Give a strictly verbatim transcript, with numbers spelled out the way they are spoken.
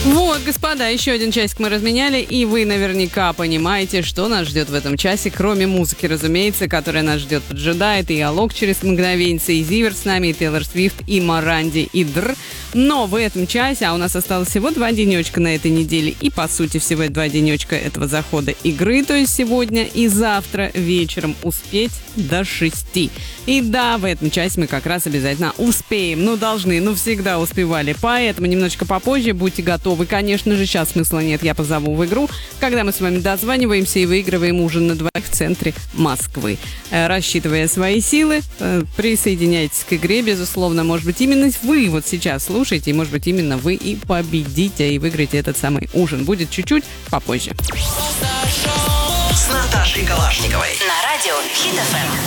Вот, господа, еще один часик мы разменяли, и вы наверняка понимаете, что нас ждет в этом часе, кроме музыки, разумеется, которая нас ждет, поджидает, и Алок через мгновенце, и Зиверт с нами, и Тейлор Свифт, и Моранди, и Др. Но в этом часе, а у нас осталось всего два денечка на этой неделе, и по сути всего два денечка этого захода игры, то есть сегодня и завтра вечером успеть до шести. И да, в этом часе мы как раз обязательно успеем, ну должны, ну всегда успевали, поэтому немножечко попозже будьте готовы. Вы, конечно же, сейчас смысла нет, я позову в игру, когда мы с вами дозваниваемся и выигрываем ужин на двоих в центре Москвы. Э, рассчитывая свои силы, э, присоединяйтесь к игре, безусловно, может быть, именно вы вот сейчас слушаете, и, может быть, именно вы и победите, и выиграете этот самый ужин. Будет чуть-чуть попозже. С Наташей Калашниковой. На радио Хит эф эм.